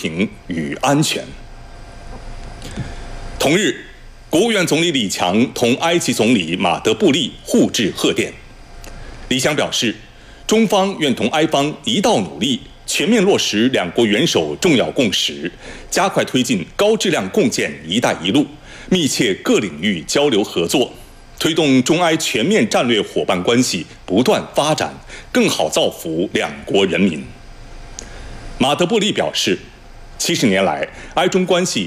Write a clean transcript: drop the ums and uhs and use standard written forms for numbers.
平与安全。同日，国务院总理李强同埃及总理马德布利互致贺电。李强表示，中方愿同埃方一道努力，全面落实两国元首重要共识，加快推进高质量共建“一带一路”，密切各领域交流合作，推动中埃全面战略伙伴关系不断发展，更好造福两国人民。马德布利表示，70年来，埃中关系